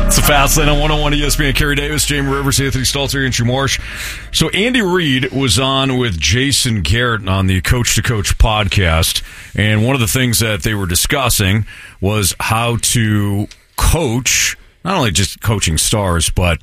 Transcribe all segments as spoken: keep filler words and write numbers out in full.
It's a Fast Lane on one oh one E S P N. Kerry Davis, Jamie Rivers, Anthony Stalter, Andrew Marsh. So Andy Reid was on with Jason Garrett on the Coach to Coach podcast, and one of the things that they were discussing was how to coach, not only just coaching stars, but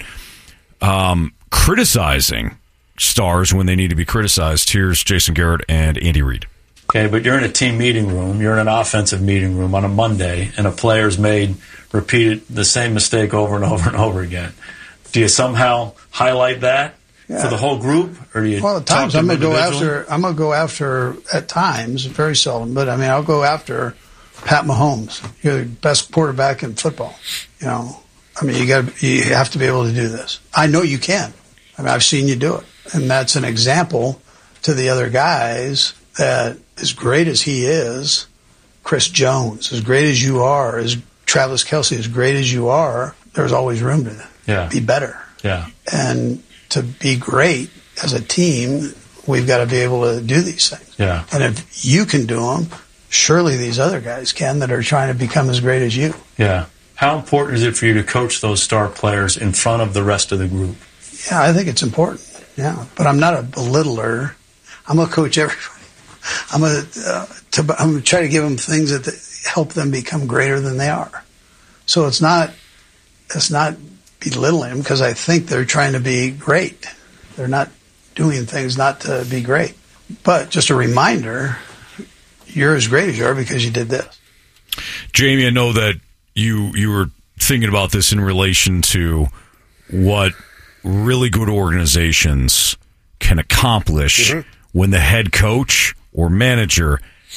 um, criticizing stars when they need to be criticized. Here's Jason Garrett and Andy Reid. Okay, but you're in a team meeting room, you're in an offensive meeting room on a Monday, and a player's made repeated the same mistake over and over and over again. Do you somehow highlight that yeah. for the whole group, or do you? Well, at times I'm gonna go after. I'm gonna go after. At times, very seldom, but I mean, I'll go after Pat Mahomes. You're the best quarterback in football. You know, I mean, you got. You have to be able to do this. I know you can. I mean, I've seen you do it, and that's an example to the other guys that as great as he is, Chris Jones, as great as you are, as Travis Kelce, as great as you are, there's always room to yeah. be better. Yeah. And to be great as a team, we've got to be able to do these things. Yeah. And if you can do them, surely these other guys can that are trying to become as great as you. Yeah. How important is it for you to coach those star players in front of the rest of the group? Yeah, I think it's important. Yeah. But I'm not a belittler. I'm going to coach everybody. I'm going uh, to I'm going to try to give them things that help them become greater than they are. So it's not it's not belittling them because I think they're trying to be great. They're not doing things not to be great. But just a reminder, you're as great as you are because you did this. Jamie, I know that you you were thinking about this in relation to what really good organizations can accomplish mm-hmm. when the head coach or manager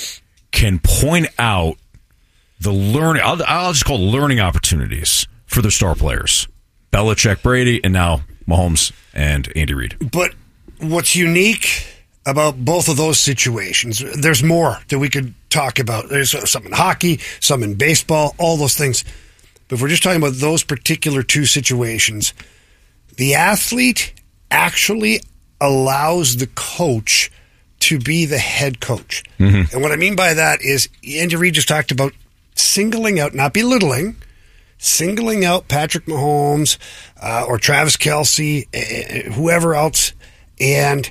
can point out the learning, I'll, I'll just call it learning opportunities for the star players. Belichick, Brady, and now Mahomes and Andy Reid. But what's unique about both of those situations, there's more that we could talk about. There's some in hockey, some in baseball, all those things. But if we're just talking about those particular two situations, the athlete actually allows the coach to be the head coach. Mm-hmm. And what I mean by that is Andy Reid just talked about singling out, not belittling, singling out Patrick Mahomes uh, or Travis Kelce, uh, whoever else, and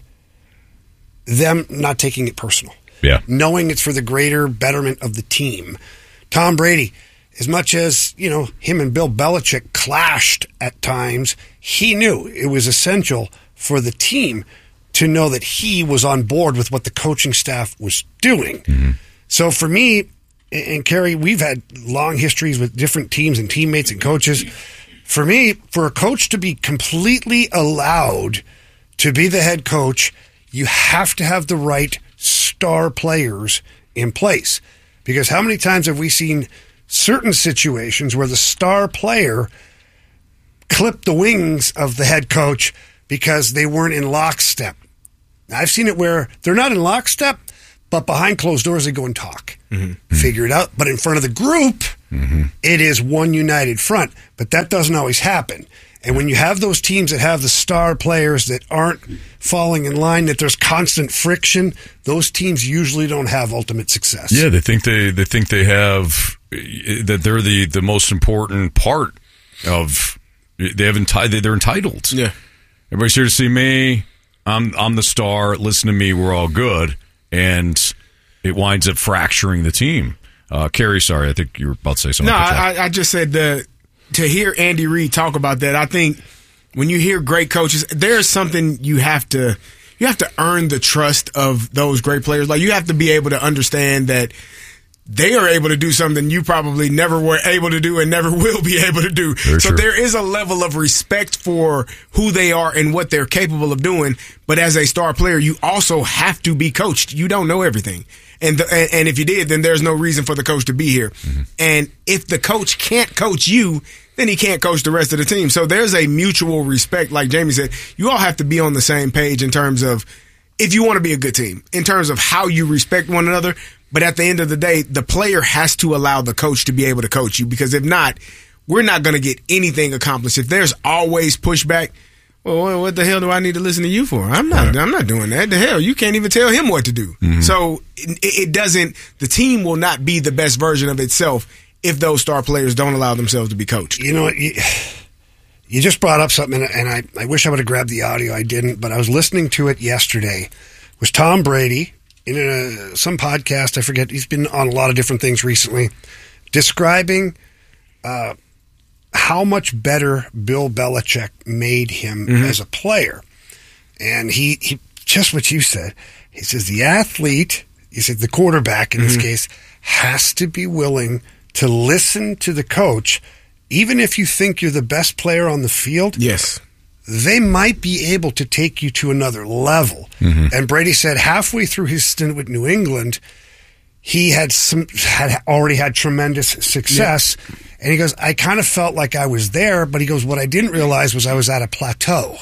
them not taking it personal. Yeah. Knowing it's for the greater betterment of the team. Tom Brady, as much as, you know, him and Bill Belichick clashed at times, he knew it was essential for the team to know that he was on board with what the coaching staff was doing. Mm-hmm. So for me, and Kerry, we've had long histories with different teams and teammates and coaches. For me, for a coach to be completely allowed to be the head coach, you have to have the right star players in place. Because how many times have we seen certain situations where the star player clipped the wings of the head coach because they weren't in lockstep? I've seen it where they're not in lockstep, but behind closed doors, they go and talk. Mm-hmm. Figure it out. But in front of the group, mm-hmm. it is one united front. But that doesn't always happen. And when you have those teams that have the star players that aren't falling in line, that there's constant friction, those teams usually don't have ultimate success. Yeah, they think they, they think they have, that they're the, the most important part of, they have enti- they're entitled. Yeah. Everybody's here to see me. I'm I'm the star. Listen to me. We're all good. And it winds up fracturing the team. Uh, Kerry, sorry, I think you were about to say something. No, I, I just said the, to hear Andy Reid talk about that, I think when you hear great coaches, there's something you have to you have to earn the trust of those great players. Like, you have to be able to understand that they are able to do something you probably never were able to do and never will be able to do. Very so true. There is a level of respect for who they are and what they're capable of doing. But as a star player, you also have to be coached. You don't know everything. And, the, and, and if you did, then there's no reason for the coach to be here. Mm-hmm. And if the coach can't coach you, then he can't coach the rest of the team. So there's a mutual respect. Like Jamie said, you all have to be on the same page in terms of, if you want to be a good team, in terms of how you respect one another. But at the end of the day, the player has to allow the coach to be able to coach you, because if not, we're not going to get anything accomplished. If there's always pushback, well, what the hell do I need to listen to you for? I'm not, right. I'm not doing that. The hell, you can't even tell him what to do. Mm-hmm. So it, it doesn't, the team will not be the best version of itself if those star players don't allow themselves to be coached. You know what? You, you just brought up something, and I, I wish I would have grabbed the audio. I didn't, but I was listening to it yesterday. It was Tom Brady in a, some podcast. I forget. He's been on a lot of different things recently, describing uh, how much better Bill Belichick made him mm-hmm. as a player. And he, he, just what you said, he says the athlete, he said the quarterback in mm-hmm. this case, has to be willing to listen to the coach, even if you think you're the best player on the field. Yes. They might be able to take you to another level. Mm-hmm. And Brady said halfway through his stint with New England, he had some had already had tremendous success. Yeah. And he goes, I kind of felt like I was there, but he goes, what I didn't realize was I was at a plateau.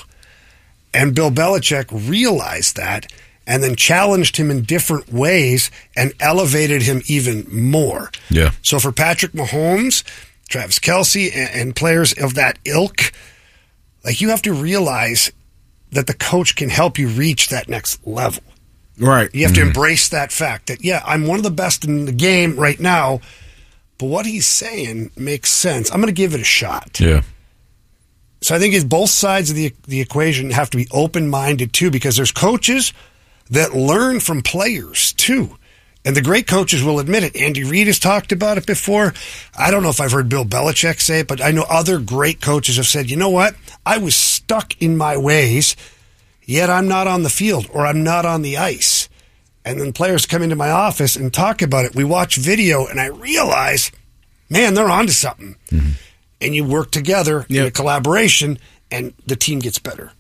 And Bill Belichick realized that and then challenged him in different ways and elevated him even more. Yeah. So for Patrick Mahomes, Travis Kelce, and, and players of that ilk, like you have to realize that the coach can help you reach that next level. Right. You have mm-hmm. to embrace that fact that, yeah, I'm one of the best in the game right now, but what he's saying makes sense. I'm going to give it a shot. Yeah. So I think it's both sides of the the equation have to be open-minded too, because there's coaches that learn from players too. And the great coaches will admit it. Andy Reid has talked about it before. I don't know if I've heard Bill Belichick say it, but I know other great coaches have said, you know what? I was stuck in my ways, yet I'm not on the field or I'm not on the ice. And then players come into my office and talk about it. We watch video and I realize, man, they're onto something. Mm-hmm. And you work together yep. in a collaboration and the team gets better.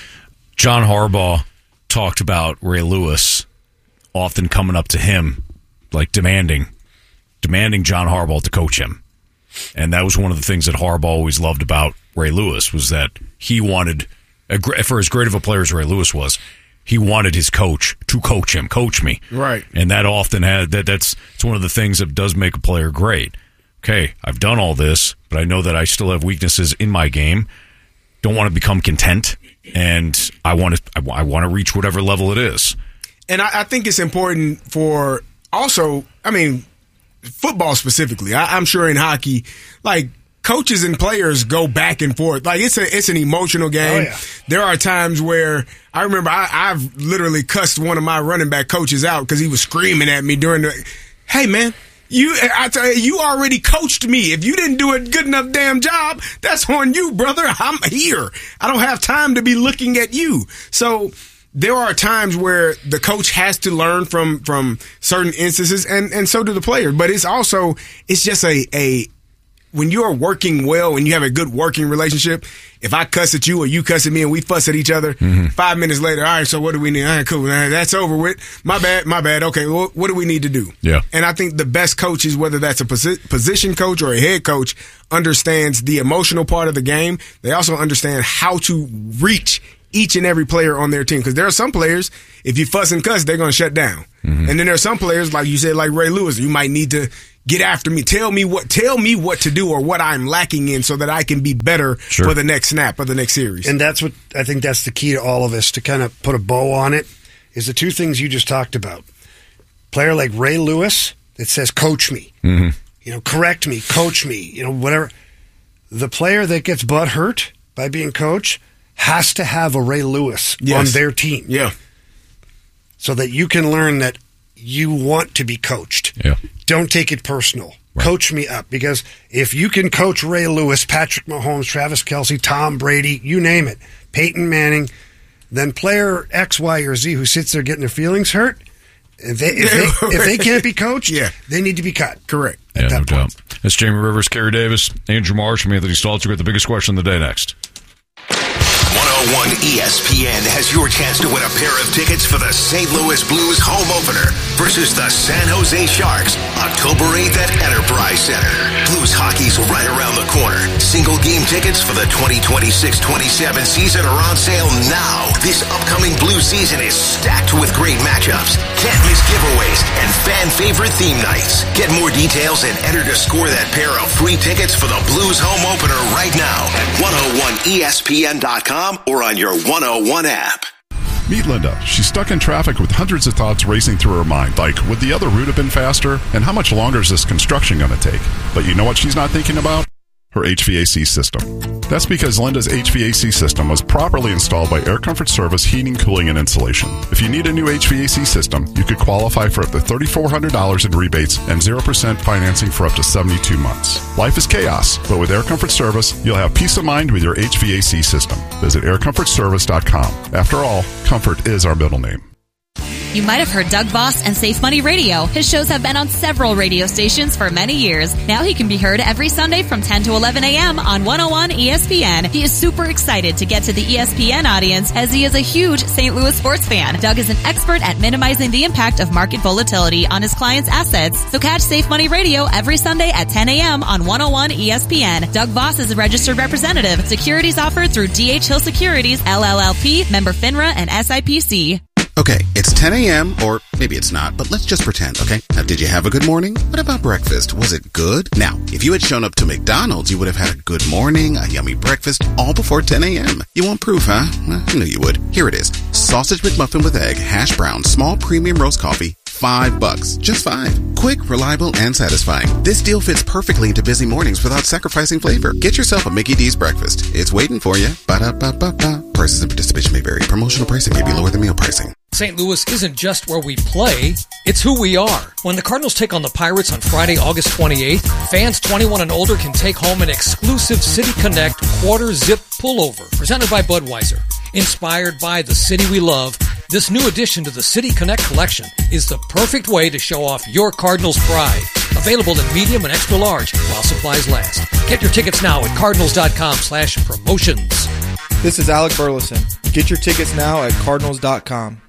John Harbaugh talked about Ray Lewis often coming up to him, like demanding, demanding John Harbaugh to coach him. And that was one of the things that Harbaugh always loved about Ray Lewis, was that he wanted, for as great of a player as Ray Lewis was, he wanted his coach to coach him, coach me. Right. And that often had, that that's it's one of the things that does make a player great. Okay, I've done all this, but I know that I still have weaknesses in my game. Don't want to become content, and I want to I, I want to reach whatever level it is. And I, I think it's important for also, I mean, football specifically. I, I'm sure in hockey, like coaches and players go back and forth. Like it's a it's an emotional game. Oh, yeah. There are times where I remember I, I've literally cussed one of my running back coaches out because he was screaming at me during the. Hey man. You, I tell you, you already coached me. If you didn't do a good enough damn job, that's on you, brother. I'm here. I don't have time to be looking at you. So there are times where the coach has to learn from, from certain instances, and, and so do the player. But it's also, it's just a, a, when you're working well and you have a good working relationship, if I cuss at you or you cuss at me and we fuss at each other, mm-hmm. five minutes later, all right, so what do we need? All right, cool. That's over with. My bad, my bad. Okay, well, what do we need to do? Yeah. And I think the best coaches, whether that's a posi- position coach or a head coach, understands the emotional part of the game. They also understand how to reach each and every player on their team. Because there are some players, if you fuss and cuss, they're going to shut down. Mm-hmm. And then there are some players, like you said, like Ray Lewis, you might need to get after me. Tell me what tell me what to do or what I'm lacking in so that I can be better sure. for the next snap or the next series. And that's what I think that's the key to all of us, to kind of put a bow on it, is the two things you just talked about. Player like Ray Lewis that says, coach me, mm-hmm. you know, correct me, coach me, you know, whatever. The player that gets butt hurt by being coached has to have a Ray Lewis yes. on their team. Yeah. So that you can learn that you want to be coached. Yeah. Don't take it personal. Right. Coach me up. Because if you can coach Ray Lewis, Patrick Mahomes, Travis Kelce, Tom Brady, you name it, Peyton Manning, then player X, Y, or Z who sits there getting their feelings hurt, if they, if they, if they can't be coached, yeah. they need to be cut. Correct. Yeah, no doubt. That's Jamie Rivers, Kerry Davis, Andrew Marsh, and Anthony Stalter with the biggest question of the day next. one oh one E S P N has your chance to win a pair of tickets for the Saint Louis Blues home opener versus the San Jose Sharks, October eighth at Enterprise Center. Blues hockey's right around the corner. Single game tickets for the twenty twenty-six twenty-seven season are on sale now. This upcoming Blues season is stacked with great matchups, can't miss giveaways, and fan favorite theme nights. Get more details and enter to score that pair of free tickets for the Blues home opener right now at one oh one E S P N dot com or on your one oh one app. Meet Linda. She's stuck in traffic with hundreds of thoughts racing through her mind, like, would the other route have been faster? And how much longer is this construction going to take? But you know what she's not thinking about? Her H V A C system. That's because Linda's H V A C system was properly installed by Air Comfort Service Heating, Cooling, and Insulation. If you need a new H V A C system, you could qualify for up to three thousand four hundred dollars in rebates and zero percent financing for up to seventy-two months. Life is chaos, but with Air Comfort Service, you'll have peace of mind with your H V A C system. Visit air comfort service dot com. After all, comfort is our middle name. You might have heard Doug Voss and Safe Money Radio. His shows have been on several radio stations for many years. Now he can be heard every Sunday from ten to eleven a.m. on one oh one E S P N. He is super excited to get to the E S P N audience as he is a huge Saint Louis sports fan. Doug is an expert at minimizing the impact of market volatility on his clients' assets. So catch Safe Money Radio every Sunday at ten a.m. on one oh one E S P N. Doug Voss is a registered representative. Securities offered through D H Hill Securities, L L L P, member FINRA and S I P C. Okay, it's ten a.m., or maybe it's not, but let's just pretend, okay? Now, did you have a good morning? What about breakfast? Was it good? Now, if you had shown up to McDonald's, you would have had a good morning, a yummy breakfast, all before ten a.m. You want proof, huh? Well, I knew you would. Here it is. Sausage McMuffin with egg, hash brown, small premium roast coffee, five bucks. Just five. Quick, reliable, and satisfying. This deal fits perfectly into busy mornings without sacrificing flavor. Get yourself a Mickey D's breakfast. It's waiting for you. Ba-da-ba-ba-ba. Prices and participation may vary. Promotional pricing may be lower than meal pricing. Saint Louis isn't just where we play, it's who we are. When the Cardinals take on the Pirates on Friday, August twenty-eighth, fans twenty-one and older can take home an exclusive City Connect quarter zip pullover presented by Budweiser. Inspired by the city we love, this new addition to the City Connect collection is the perfect way to show off your Cardinals pride. Available in medium and extra large while supplies last. Get your tickets now at cardinals.com slash promotions. This is Alec Burleson. Get your tickets now at cardinals dot com.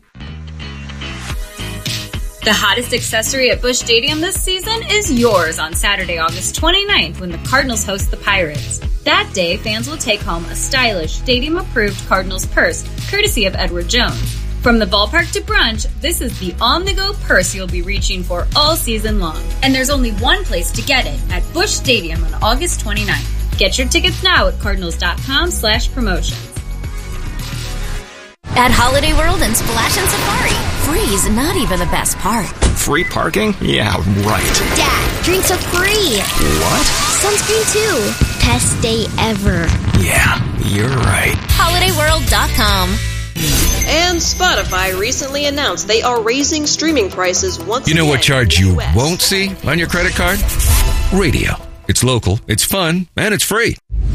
The hottest accessory at Busch Stadium this season is yours on Saturday, August twenty-ninth, when the Cardinals host the Pirates. That day, fans will take home a stylish, stadium-approved Cardinals purse, courtesy of Edward Jones. From the ballpark to brunch, this is the on-the-go purse you'll be reaching for all season long. And there's only one place to get it, at Busch Stadium on August twenty-ninth. Get your tickets now at cardinals.com slash promotions. At Holiday World and Splash and Safari, free's not even the best part. Free parking? Yeah, right. Dad, drinks are free. What? Sunscreen too. Best day ever. Yeah, you're right. holiday world dot com. And Spotify recently announced they are raising streaming prices once again. You know what charge you won't U S see on your credit card? Radio. It's local, it's fun, and it's free.